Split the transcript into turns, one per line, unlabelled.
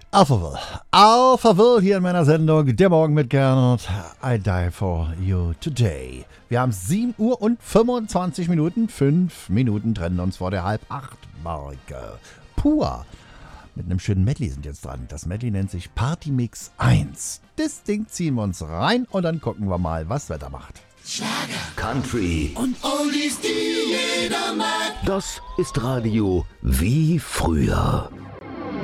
Alpha Will hier in meiner Sendung Der Morgen mit Gernot. I die for you today. Wir haben 7 Uhr und 25 Minuten. 5 Minuten trennen uns vor der Halb-8-Marke. Pur. Mit einem schönen Medley sind jetzt dran. Das Medley nennt sich Party Mix 1. Das Ding ziehen wir uns rein und dann gucken wir mal, was Wetter macht.
Schlager, Country und Oldies, die jeder mag. Das ist Radio wie früher.